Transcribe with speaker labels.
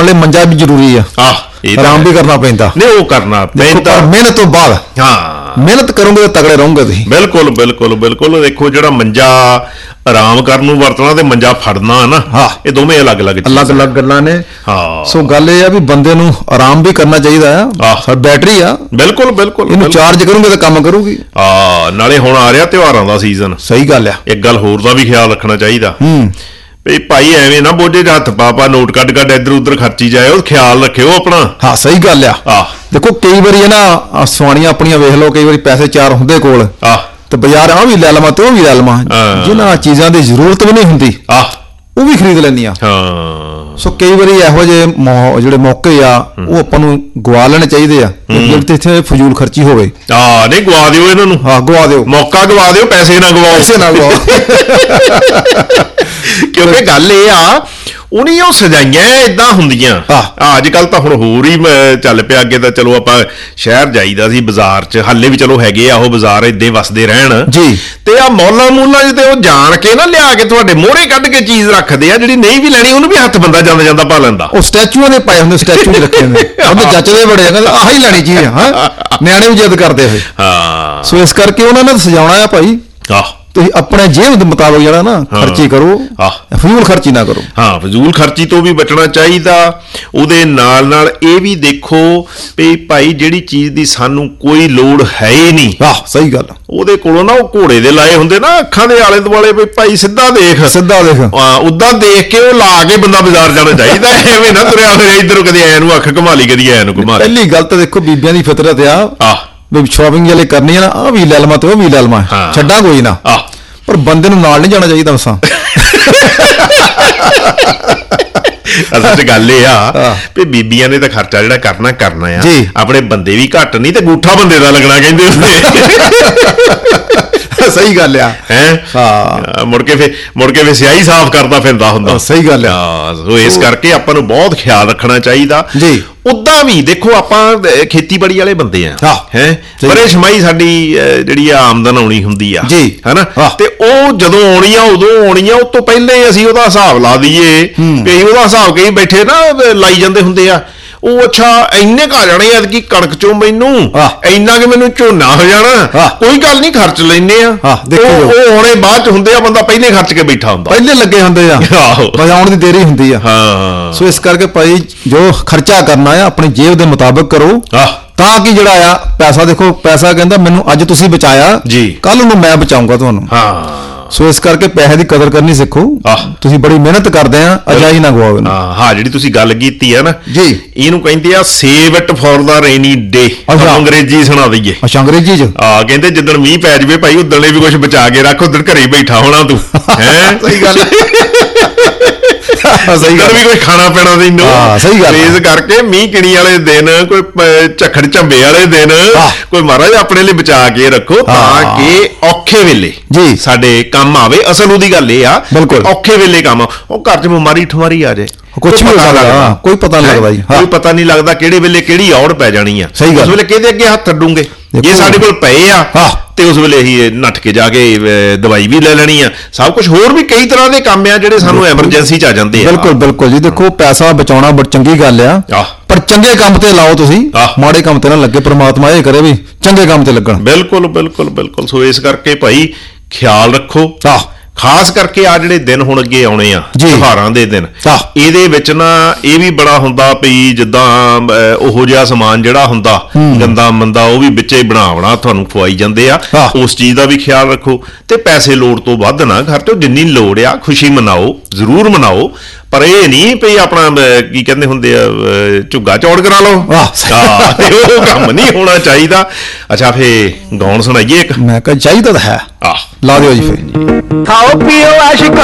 Speaker 1: ਲਈ ਮੰਜਾ ਵੀ ਜ਼ਰੂਰੀ ਆ, ਆਰਾਮ ਵੀ ਕਰਨਾ ਪੈਂਦਾ।
Speaker 2: ਨਹੀਂ ਉਹ ਕਰਨਾ ਪੈਂਦਾ,
Speaker 1: ਮਿਹਨਤ ਤੋਂ ਬਾਅਦ।
Speaker 2: ਹਾਂ
Speaker 1: ਮਿਹਨਤ ਕਰੋਗੇ ਤਾਂ ਤਗੜੇ ਰਹੋਗੇ ਤੁਸੀਂ।
Speaker 2: ਬਿਲਕੁਲ ਬਿਲਕੁਲ ਬਿਲਕੁਲ। ਦੇਖੋ ਜਿਹੜਾ ਮੰਜਾ ਆਰਾਮ ਕਰਨ ਨੂੰ ਵਰਤਣਾ ਤੇ ਮੰਜਾ ਫੜਨਾ ਹੈ ਨਾ, ਇਹ ਦੋਵੇਂ ਅਲੱਗ ਅਲੱਗ
Speaker 1: ਗੱਲਾਂ ਨੇ।
Speaker 2: ਹਾਂ
Speaker 1: ਸੋ ਗੱਲ ਇਹ ਆ ਵੀ ਬੰਦੇ ਨੂੰ ਆਰਾਮ ਵੀ ਕਰਨਾ ਚਾਹੀਦਾ ਆ। ਬੈਟਰੀ ਆ, ਬਿਲਕੁਲ ਬਿਲਕੁਲ, ਇਹਨੂੰ ਚਾਰਜ ਕਰੋਗੇ ਤਾਂ ਕੰਮ ਕਰੂਗੀ।
Speaker 2: ਨਾਲੇ ਹੁਣ ਆ ਰਿਹਾ ਤਿਉਹਾਰਾਂ ਦਾ ਸੀਜ਼ਨ।
Speaker 1: ਸਹੀ ਗੱਲ ਆ।
Speaker 2: ਇੱਕ ਗੱਲ ਹੋਰ ਦਾ ਵੀ ਖਿਆਲ ਰੱਖਣਾ ਚਾਹੀਦਾ ਵੀ ਭਾਈ ਐਵੇਂ ਨਾ ਬੋਝੇ ਚ ਹੱਥ ਪਾ ਨੋਟ ਕੱਢ ਇੱਧਰ ਉੱਧਰ ਖਰਚੀ ਜਾਏ, ਉਹ ਖਿਆਲ ਰੱਖਿਓ ਆਪਣਾ।
Speaker 1: ਹਾਂ ਸਹੀ ਗੱਲ ਆ। ਦੇਖੋ ਕਈ ਵਾਰੀ ਹੈ ਨਾ ਸਵਾਣੀਆਂ ਆਪਣੀਆਂ ਵੇਖ ਲਓ, ਕਈ ਵਾਰੀ ਪੈਸੇ ਚਾਰ ਹੁੰਦੇ ਕੋਲ ਤੇ ਬਾਜ਼ਾਰ ਆ ਵੀ ਲੈ ਲਵਾਂ ਤੇ ਉਹ ਵੀ ਲੈ ਲਵਾਂ, ਜਿਹਨਾਂ ਚੀਜ਼ਾਂ ਦੀ ਜ਼ਰੂਰਤ ਵੀ ਨਹੀਂ ਹੁੰਦੀ ਉਹ ਵੀ ਖਰੀਦ ਲੈਂਦੀ ਆ। ਸੋ ਕਈ ਵਾਰੀ ਇਹੋ ਜਿਹੇ ਜਿਹੜੇ ਮੌਕੇ ਆ ਉਹ ਆਪਾਂ ਨੂੰ ਗਵਾ ਲੈਣੇ ਚਾਹੀਦੇ ਆ, ਜਿਹੜੇ ਇੱਥੇ ਫਜ਼ੂਲ ਖਰਚੀ ਹੋਵੇ।
Speaker 2: ਨਹੀਂ ਗਵਾ ਦਿਓ ਇਹਨਾਂ ਨੂੰ,
Speaker 1: ਗਵਾ ਦਿਓ, ਮੌਕਾ
Speaker 2: ਗਵਾ ਦਿਓ, ਪੈਸੇ ਨਾ ਗਵਾਓ। ਕਿਉਂਕਿ ਗੱਲ ਇਹ ਆ ਉਹਨੀ ਉਹ ਸਜਾਈਆਂ ਏਦਾਂ ਹੁੰਦੀਆਂ। ਅੱਜ ਕੱਲ ਤਾਂ ਹੁਣ ਹੋਰ ਹੀ ਚੱਲ ਪਿਆ। ਅੱਗੇ ਤਾਂ ਚਲੋ ਆਪਾਂ ਸ਼ਹਿਰ ਜਾਈਦਾ ਸੀ, ਬਾਜ਼ਾਰ 'ਚ ਹਾਲੇ ਵੀ ਚਲੋ ਹੈਗੇ ਆ ਉਹ ਬਾਜ਼ਾਰ, ਏਦਾਂ ਵਸਦੇ ਰਹਿਣ ਜੀ। ਤੇ ਆ ਮੌਲਾਂ ਮੂਲਾਂ ਚ ਤੇ ਉਹ ਜਾਣ ਕੇ ਨਾ ਲਿਆ ਕੇ ਤੁਹਾਡੇ ਮੋਹਰੇ ਕੱਢ ਕੇ ਚੀਜ਼ ਰੱਖਦੇ ਆ, ਜਿਹੜੀ ਨਹੀਂ ਵੀ ਲੈਣੀ ਉਹਨੂੰ ਵੀ ਹੱਥ ਬੰਦਾ ਜਾਂਦਾ ਜਾਂਦਾ ਪਾ ਲੈਂਦਾ।
Speaker 1: ਉਹ ਸਟੈਚੂਆਂ ਦੇ ਪਾਏ ਹੁੰਦੇ, ਸਟੈਚੂ ਚ ਰੱਖੇ ਹੁੰਦੇ, ਉਹਦੇ ਜੱਚਦੇ ਬੜੇ ਆ, ਆਹ ਹੀ ਲੈਣੀ ਚੀਜ਼ ਆ। ਨਿਆਣੇ ਵੀ ਜਿੱਦ ਕਰਦੇ ਹੋਏ। ਸੋ ਇਸ ਕਰਕੇ ਉਹਨਾਂ ਨੇ ਸਜਾਉਣਾ ਆ ਭਾਈ। ਤੁਸੀਂ ਆਪਣੇ ਜੇਬ ਦੇ ਮੁਤਾਬਕ ਜਿਹੜਾ ਨਾ ਖਰਚੀ ਕਰੋ, ਫਜ਼ੂਲ ਖਰਚੀ ਨਾ ਕਰੋ।
Speaker 2: ਫਜ਼ੂਲ ਖਰਚੀ ਤੋਂ ਵੀ ਬਚਣਾ ਚਾਹੀਦਾ। ਉਹਦੇ ਨਾਲ ਨਾਲ ਇਹ ਵੀ ਦੇਖੋ ਵੀ ਭਾਈ ਜਿਹੜੀ ਚੀਜ਼ ਦੀ ਸਾਨੂੰ ਕੋਈ ਲੋੜ ਹੈ ਹੀ ਨਹੀਂ,
Speaker 1: ਸਹੀ ਗੱਲ,
Speaker 2: ਉਹਦੇ ਕੋਲੋਂ ਨਾ ਉਹ ਘੋੜੇ ਦੇ ਲਾਏ ਹੁੰਦੇ ਨਾ ਅੱਖਾਂ ਦੇ ਆਲੇ ਦੁਆਲੇ, ਵੀ ਭਾਈ ਸਿੱਧਾ ਦੇਖ ਉਦਾਂ ਦੇਖ ਕੇ ਉਹ ਲਾ ਕੇ ਬੰਦਾ ਬਾਜ਼ਾਰ ਜਾਣਾ ਚਾਹੀਦਾ। ਐਵੇਂ ਨਾ ਤੁਰਿਆ ਫਿਰ ਇੱਧਰ ਕਦੇ ਐ ਨੂੰ ਅੱਖ ਘੁਮਾ ਲਈ, ਕਦੀ ਐ ਨੂੰ ਘੁਮਾ ਲਈ।
Speaker 1: ਪਹਿਲੀ ਗੱਲ ਤਾਂ ਦੇਖੋ ਬੀਬੀਆਂ ਦੀ ਫਿਤਰਤ ਆ ਵੀ ਸ਼ਾਪਿੰਗ ਜਿਹੜੇ ਕਰਨੀ ਆ ਨਾ, ਆਹ ਵੀ ਲੈ ਲਵਾਂ ਤੇ ਉਹ ਵੀ ਲੈ ਲਵਾਂ, ਛੱਡਾਂ ਕੋਈ ਨਾ। ਪਰ ਬੰਦੇ ਨੂੰ ਨਾਲ ਨਹੀਂ ਜਾਣਾ ਚਾਹੀਦਾ ਮਸਾਂ।
Speaker 2: ਅਸਲ 'ਚ ਗੱਲ ਇਹ ਆ ਵੀ ਬੀਬੀਆਂ ਨੇ ਤਾਂ ਖਰਚਾ ਜਿਹੜਾ ਕਰਨਾ ਆ, ਆਪਣੇ ਬੰਦੇ ਵੀ ਘੱਟ ਨਹੀਂ ਤੇ ਗੂਠਾ ਬੰਦੇ ਦਾ ਲੱਗਣਾ ਕਹਿੰਦੇ ਹੁੰਦੇ।
Speaker 1: ਸਹੀ ਗੱਲ ਆ।
Speaker 2: ਮੁੜ ਕੇ ਫਿਰ ਸਿਆਹੀ ਸਾਫ਼ ਕਰਦਾ ਫਿਰਦਾ ਹੁੰਦਾ।
Speaker 1: ਸਹੀ ਗੱਲ ਆ।
Speaker 2: ਸੋ ਇਸ ਕਰਕੇ ਆਪਾਂ ਨੂੰ ਬਹੁਤ ਖਿਆਲ ਰੱਖਣਾ ਚਾਹੀਦਾ ਜੀ। ਉਦਾਂ ਵੀ ਦੇਖੋ ਆਪਾਂ ਖੇਤੀਬਾੜੀ ਵਾਲੇ ਬੰਦੇ ਆ, ਬੜੇ ਛਮਾਈ ਸਾਡੀ ਜਿਹੜੀ ਆ ਆਮਦਨ ਆਉਣੀ ਹੁੰਦੀ ਆ ਜੀ, ਹਨਾ, ਤੇ ਉਹ ਜਦੋਂ ਆਉਣੀ ਆ ਉਦੋਂ ਆਉਣੀ ਆ, ਉਹ ਤੋਂ ਪਹਿਲੇ ਅਸੀਂ ਉਹਦਾ ਹਿਸਾਬ ਲਾ ਦਈਏ ਵੀ ਉਹਦਾ ਹਿਸਾਬ ਕਈ ਬੈਠੇ ਨਾ ਲਾਈ ਜਾਂਦੇ ਹੁੰਦੇ ਆ। ਉਹ ਅੱਛਾ ਇੰਨੇ ਘਾ ਜਾਣੇ ਐਤਕੀ ਕਣਕ ਚੋਂ ਮੈਨੂੰ ਇੰਨਾ ਕਿ ਮੈਨੂੰ ਝੋਨਾ ਹੋ ਜਾਣਾ, ਕੋਈ ਗੱਲ ਨਹੀਂ ਖਰਚ ਲੈਨੇ ਆ। ਉਹ ਹੁਣੇ ਬਾਅਦ ਚ ਹੁੰਦੇ ਆ, ਬੰਦਾ ਪਹਿਲੇ ਖਰਚ ਕੇ ਬੈਠਾ ਹੁੰਦਾ,
Speaker 1: ਪਹਿਲੇ ਲੱਗੇ ਹੁੰਦੇ ਆ, ਬਜਾਉਣ ਦੀ ਦੇਰੀ ਹੁੰਦੀ ਆ। ਸੋ ਇਸ ਕਰਕੇ ਭਾਈ ਜੋ ਖਰਚਾ ਕਰਨਾ ਆ ਆਪਣੀ ਜੇਬ ਦੇ ਮੁਤਾਬਕ ਕਰੋ, ਤਾਂ ਕਿ ਜਿਹੜਾ ਆ ਪੈਸਾ, ਦੇਖੋ ਪੈਸਾ ਕਹਿੰਦਾ ਮੈਨੂੰ ਅੱਜ ਤੁਸੀਂ ਬਚਾਇਆ ਜੀ, ਕੱਲ ਨੂੰ ਮੈਂ ਬਚਾਉਂਗਾ ਤੁਹਾਨੂੰ। ਸੋ ਇਸ ਕਰਕੇ ਪੈਸੇ ਦੀ ਕਦਰ ਕਰਨੀ ਸਿੱਖੋ। ਤੁਸੀਂ ਬੜੀ ਮਿਹਨਤ ਕਰਦੇ ਆ, ਅਜਾਈ ਨਾ ਗਵਾਓ।
Speaker 2: ਜਿਹੜੀ ਤੁਸੀਂ ਗੱਲ ਕੀਤੀ ਆ ਨਾ ਜੀ, ਇਹਨੂੰ ਕਹਿੰਦੇ ਆ save it for the rainy ਡੇ। ਅੰਗਰੇਜ਼ੀ ਸੁਣਾ ਦਈਏ।
Speaker 1: ਅੱਛਾ ਅੰਗਰੇਜ਼ੀ ਚ
Speaker 2: ਕਹਿੰਦੇ ਜਿੱਦਣ ਮੀਂਹ ਪੈ ਜਾਵੇ ਭਾਈ ਉਦਣ ਵੀ ਕੁਝ ਬਚਾ ਕੇ ਰੱਖ, ਉਦਣ ਘਰੇ ਬੈਠਾ ਹੋਣਾ ਤੂੰ।
Speaker 1: ਸਹੀ ਗੱਲ,
Speaker 2: ਸਹੀ ਗੱਲ, ਵੀ ਕੋਈ ਖਾਣਾ ਪੀਣਾ ਦੀ ਨੋ। ਸਹੀ ਗੱਲ, ਇਸ ਕਰਕੇ ਮੀਂਹ ਕਿਣੀ ਵਾਲੇ ਦਿਨ, ਕੋਈ ਝੱਖੜ ਝੰਬੇ ਵਾਲੇ ਦਿਨ, ਕੋਈ ਮਹਾਰਾਜ ਆਪਣੇ ਲਈ ਬਚਾ ਕੇ ਰੱਖੋ, ਤਾਂ ਕਿ ਔਖੇ ਵੇਲੇ ਜੀ ਸਾਡੇ ਕੰਮ ਆਵੇ। ਅਸਲ ਉਹਦੀ ਗੱਲ ਇਹ ਆ, ਔਖੇ ਵੇਲੇ ਕੰਮ, ਉਹ ਘਰ 'ਚ ਬਿਮਾਰੀ ਠਮਾਰੀ ਆ ਜਾਏ,
Speaker 1: ਕੁਛ ਨਹੀਂ ਲੱਗਦਾ, ਕੋਈ ਪਤਾ ਨਹੀਂ ਲੱਗਦਾ ਜੀ,
Speaker 2: ਕੋਈ ਪਤਾ ਨਹੀਂ ਲੱਗਦਾ ਕਿਹੜੇ ਵੇਲੇ ਕਿਹੜੀ ਔੜ ਪੈ ਜਾਣੀ ਆ। ਉਸ ਵੇਲੇ ਕਿਹਦੇ ਅੱਗੇ ਹੱਥ ਅੱਡੂਗੇ? ਜੇ ਸਾਡੇ ਕੋਲ ਪਏ ਆ ਤੇ ਉਸ ਵੇਲੇ ਅਸੀਂ ਨੱਠ ਕੇ ਜਾ ਕੇ ਦਵਾਈ ਵੀ ਲੈ ਲੈਣੀ ਆ। ਸਭ ਕੁਝ ਹੋਰ ਵੀ ਕਈ ਤਰ੍ਹਾਂ ਦੇ ਕੰਮ ਆ ਜਿਹੜੇ ਸਾਨੂੰ ਐਮਰਜੈਂਸੀ 'ਚ ਆ ਜਾਂਦੇ ਆ।
Speaker 1: ਬਿਲਕੁਲ ਬਿਲਕੁਲ ਜੀ। ਦੇਖੋ ਪੈਸਾ ਬਚਾਉਣਾ ਬੜੀ ਚੰਗੀ ਗੱਲ ਆ, ਪਰ ਚੰਗੇ ਕੰਮ ਤੇ ਲਾਓ ਤੁਸੀਂ, ਮਾੜੇ ਕੰਮ ਤੇ ਨਾ ਲੱਗੇ। ਪ੍ਰਮਾਤਮਾ ਇਹ ਕਰੇ ਵੀ ਚੰਗੇ ਕੰਮ ਤੇ ਲੱਗਣ।
Speaker 2: ਬਿਲਕੁਲ ਬਿਲਕੁਲ ਬਿਲਕੁਲ। ਸੋ ਇਸ ਕਰਕੇ ਭਾਈ ਖਿਆਲ ਰੱਖੋ, ਖਾਸ ਕਰਕੇ ਆ ਜਿਹੜੇ ਦਿਨ ਹੁਣ ਅੱਗੇ ਆਉਣੇ ਆ, ਤਿਉਹਾਰਾਂ ਦੇ ਦਿਨ, ਇਹਦੇ ਵਿੱਚ ਨਾ ਇਹ ਵੀ ਬੜਾ ਹੁੰਦਾ ਵੀ ਜਿੱਦਾਂ ਉਹੋ ਜਿਹਾ ਸਮਾਨ ਜਿਹੜਾ ਹੁੰਦਾ ਗੰਦਾ ਮੰਦਾ, ਉਹ ਵੀ ਵਿੱਚੇ ਬਣਾ ਤੁਹਾਨੂੰ ਖਵਾਈ ਜਾਂਦੇ ਆ। ਉਸ ਚੀਜ਼ ਦਾ ਵੀ ਖਿਆਲ ਰੱਖੋ, ਤੇ ਪੈਸੇ ਲੋੜ ਤੋਂ ਵੱਧ ਨਾ ਖਰਚੋ। ਜਿੰਨੀ ਲੋੜ ਆ ਖੁਸ਼ੀ ਮਨਾਓ, ਜ਼ਰੂਰ ਮਨਾਓ, ਪਰ ਇਹ ਨਹੀਂ ਵੀ ਆਪਣਾ ਕੀ ਕਹਿੰਦੇ ਹੁੰਦੇ ਆ ਝੁੱਗਾ ਚੌੜ ਕਰਾ ਲਓ। ਉਹ ਕੰਮ ਨਹੀਂ ਹੋਣਾ ਚਾਹੀਦਾ। ਅੱਛਾ ਫੇ ਗਾਉਣ ਸੁਣਾਈਏ ਇੱਕ?
Speaker 1: ਮੈਂ ਕਿਹਾ ਚਾਹੀਦਾ ਤਾਂ ਹੈ, ਲਾ ਦਿਓ ਜੀ ਫੇ।
Speaker 3: ਖਾਓ ਪੀਓ ਆਸ਼ਿਕਾ